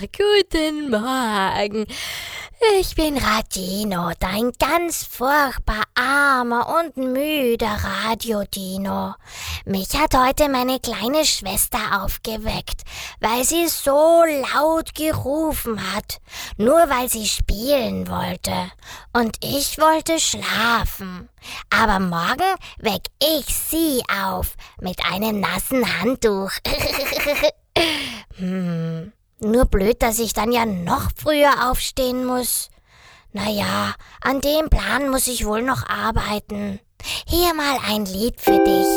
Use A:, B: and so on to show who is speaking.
A: Guten Morgen. Ich bin Radino, dein ganz furchtbar armer und müder Radiodino. Mich hat heute meine kleine Schwester aufgeweckt, weil sie so laut gerufen hat, nur weil sie spielen wollte. Und ich wollte schlafen. Aber morgen weck ich sie auf mit einem nassen Handtuch. Nur blöd, dass ich dann ja noch früher aufstehen muss. Naja, an dem Plan muss ich wohl noch arbeiten. Hier mal ein Lied für dich.